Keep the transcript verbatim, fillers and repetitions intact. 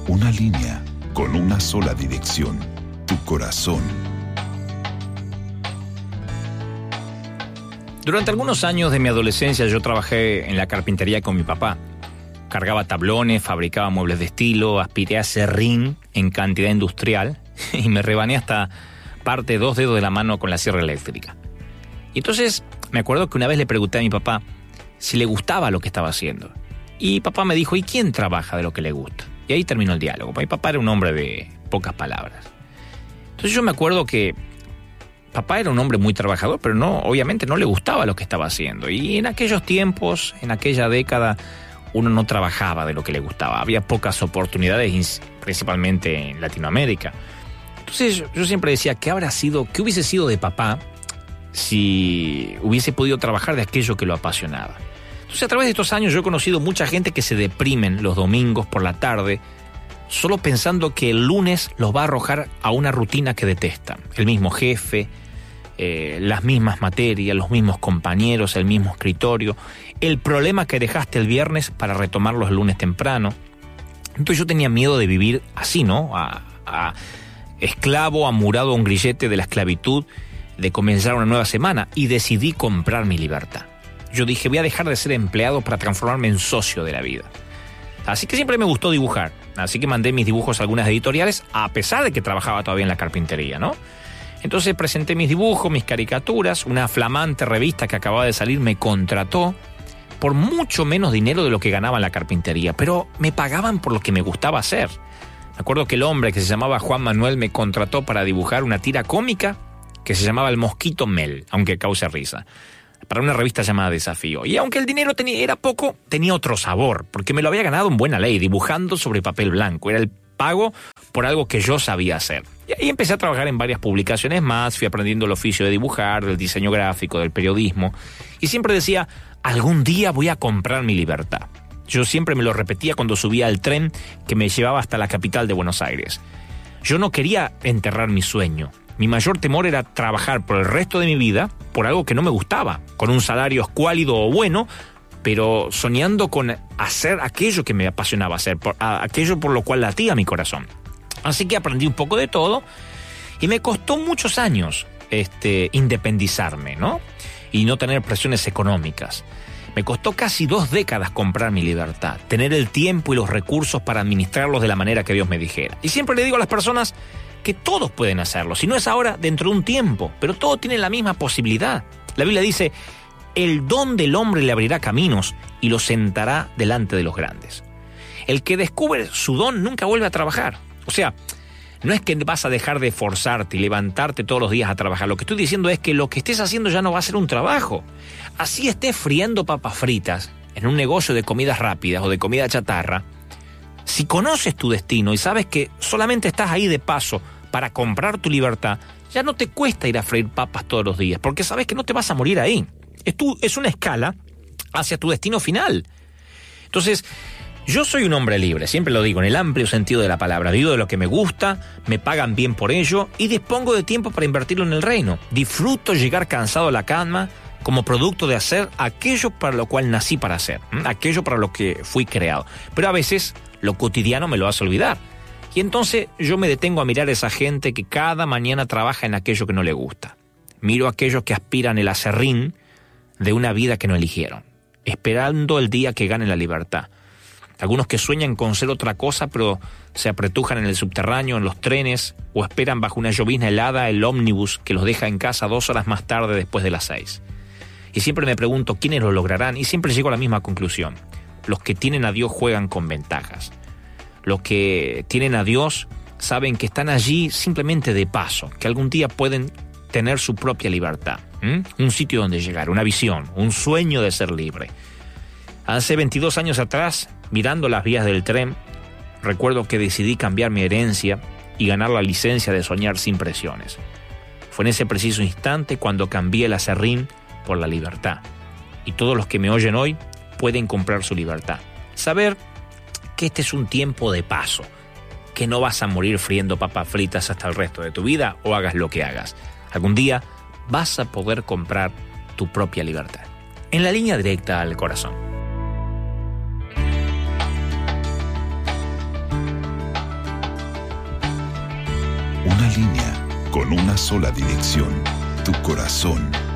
Una línea con una sola dirección, tu corazón. Durante algunos años de mi adolescencia yo trabajé en la carpintería con mi papá. Cargaba tablones, fabricaba muebles de estilo, aspiré a serrín en cantidad industrial y me rebané hasta parte de dos dedos de la mano con la sierra eléctrica. Y entonces me acuerdo que una vez le pregunté a mi papá si le gustaba lo que estaba haciendo. Y papá me dijo, ¿y quién trabaja de lo que le gusta? Y ahí terminó el diálogo. Mi papá era un hombre de pocas palabras. Entonces yo me acuerdo que papá era un hombre muy trabajador, pero no, obviamente no le gustaba lo que estaba haciendo. Y en aquellos tiempos, en aquella década, uno no trabajaba de lo que le gustaba. Había pocas oportunidades, principalmente en Latinoamérica. Entonces yo, yo siempre decía, ¿qué habrá sido, qué hubiese sido de papá si hubiese podido trabajar de aquello que lo apasionaba? Entonces, a través de estos años yo he conocido mucha gente que se deprimen los domingos por la tarde solo pensando que el lunes los va a arrojar a una rutina que detestan. El mismo jefe, eh, las mismas materias, los mismos compañeros, el mismo escritorio, el problema que dejaste el viernes para retomarlos el lunes temprano. Entonces yo tenía miedo de vivir así, ¿no? A, a esclavo, amurado a un grillete de la esclavitud, de comenzar una nueva semana, y decidí comprar mi libertad. Yo dije, voy a dejar de ser empleado para transformarme en socio de la vida. Así que siempre me gustó dibujar. Así que mandé mis dibujos a algunas editoriales, a pesar de que trabajaba todavía en la carpintería, ¿no? Entonces presenté mis dibujos, mis caricaturas. Una flamante revista que acababa de salir me contrató por mucho menos dinero de lo que ganaba en la carpintería, pero me pagaban por lo que me gustaba hacer. Me acuerdo que el hombre que se llamaba Juan Manuel me contrató para dibujar una tira cómica que se llamaba El Mosquito Mel, aunque cause risa, para una revista llamada Desafío. Y aunque el dinero tenía, era poco, tenía otro sabor, porque me lo había ganado en buena ley, dibujando sobre papel blanco. Era el pago por algo que yo sabía hacer. Y ahí empecé a trabajar en varias publicaciones más, fui aprendiendo el oficio de dibujar, del diseño gráfico, del periodismo, y siempre decía, algún día voy a comprar mi libertad. Yo siempre me lo repetía cuando subía al tren que me llevaba hasta la capital de Buenos Aires. Yo no quería enterrar mi sueño. Mi mayor temor era trabajar por el resto de mi vida por algo que no me gustaba, con un salario escuálido o bueno, pero soñando con hacer aquello que me apasionaba hacer, por, a, aquello por lo cual latía mi corazón. Así que aprendí un poco de todo y me costó muchos años este, independizarme, ¿no? Y no tener presiones económicas. Me costó casi dos décadas comprar mi libertad, tener el tiempo y los recursos para administrarlos de la manera que Dios me dijera. Y siempre le digo a las personas que todos pueden hacerlo. Si no es ahora, dentro de un tiempo. Pero todos tienen la misma posibilidad. La Biblia dice, el don del hombre le abrirá caminos y lo sentará delante de los grandes. El que descubre su don nunca vuelve a trabajar. O sea, no es que vas a dejar de esforzarte y levantarte todos los días a trabajar. Lo que estoy diciendo es que lo que estés haciendo ya no va a ser un trabajo. Así estés friendo papas fritas en un negocio de comidas rápidas o de comida chatarra, si conoces tu destino y sabes que solamente estás ahí de paso para comprar tu libertad, ya no te cuesta ir a freír papas todos los días, porque sabes que no te vas a morir ahí. Es, tu, es una escala hacia tu destino final. Entonces, yo soy un hombre libre, siempre lo digo, en el amplio sentido de la palabra. Vivo de lo que me gusta, me pagan bien por ello y dispongo de tiempo para invertirlo en el reino. Disfruto llegar cansado a la cama como producto de hacer aquello para lo cual nací para hacer, ¿m? aquello para lo que fui creado. Pero a veces lo cotidiano me lo hace olvidar. Y entonces yo me detengo a mirar a esa gente que cada mañana trabaja en aquello que no le gusta. Miro a aquellos que aspiran el aserrín de una vida que no eligieron, esperando el día que ganen la libertad. Algunos que sueñan con ser otra cosa, pero se apretujan en el subterráneo, en los trenes, o esperan bajo una llovizna helada el ómnibus que los deja en casa dos horas más tarde después de las seis. Y siempre me pregunto quiénes lo lograrán, y siempre llego a la misma conclusión. Los que tienen a Dios juegan con ventajas. Los que tienen a Dios saben que están allí simplemente de paso, que algún día pueden tener su propia libertad. ¿Mm? Un sitio donde llegar, una visión, un sueño de ser libre. Hace veintidós años atrás, mirando las vías del tren, recuerdo que decidí cambiar mi herencia y ganar la licencia de soñar sin presiones. Fue en ese preciso instante cuando cambié el aserrín por la libertad. Y todos los que me oyen hoy pueden comprar su libertad. Saber que este es un tiempo de paso, que no vas a morir friendo papas fritas hasta el resto de tu vida o hagas lo que hagas. Algún día vas a poder comprar tu propia libertad. En la línea directa al corazón. Una línea con una sola dirección. Tu corazón.